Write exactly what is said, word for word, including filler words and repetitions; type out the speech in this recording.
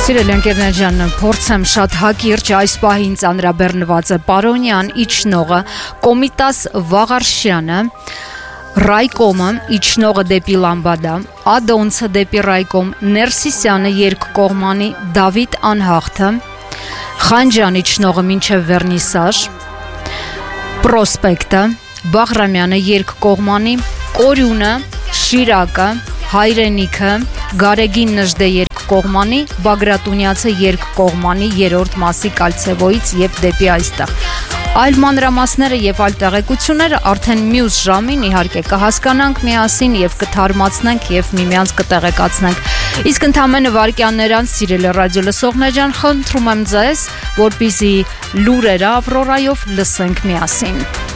Սիրելի ընկերներ ջան, փորձեմ շատ հակիրճ այս պահին ծանրաբեռնված է Պարոնյան իջնողը Կոմիտաս Վաղարշյանը, Ռայկոմը իջնողը դեպի Լամբադա, Ադոնցը դեպի Ռայկոմ, Ներսիսյանը երկկողմանի Դավիթ Անհաղթը, Խանջան իջնողը մինչև Վերնիսաժ, Պրոսպեկտը, Բաղրամյանը երկկողմանի, Կորյունը, Շիրակը, Հայրենիքը, Գարեգին Նժդե երկկողմանի, Բագրատունյացը երկկողմանի երրորդ մասի Կալցևոյից եւ դեպի այստեղ։ Այլ մանրամասները եւ այլ տեղեկությունները արդեն մյուս ժամին իհարկե կհասկանանք միասին եւ կթարմացնենք եւ միմյանց կտեղեկացնենք։ Իսկ ընդամենը վարքյաններ անց սիրելի ռադիո լսողներ ջան, խնդրում եմ ձեզ, որպեսզի լուրերը Ավրորայով լսենք միասին։